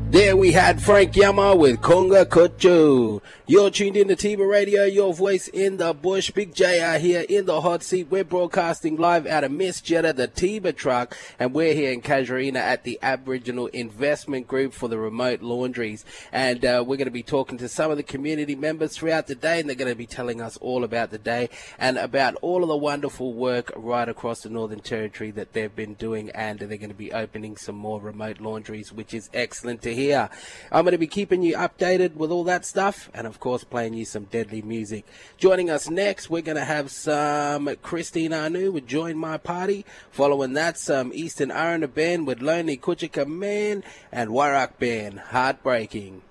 There we had Frank Yama with Conga Kocho. You're tuned in to Tiba Radio, your voice in the bush. Big JR here in the hot seat. We're broadcasting live out of Miss Jetta, the Tiba truck, and we're here in Casuarina at the Aboriginal Investment Group for the remote laundries. And we're going to be talking to some of the community members throughout the day, and they're going to be telling us all about the day and about all of the wonderful work right across the Northern Territory that they've been doing, and they're going to be opening some more remote laundries, which is excellent to hear. I'm going to be keeping you updated with all that stuff, and of course playing you some deadly music. Joining us next, we're going to have some Christine Anu with Join My Party. Following that, some Eastern Arana band with Lonely Kuchika Man and Warak band, Heartbreaking.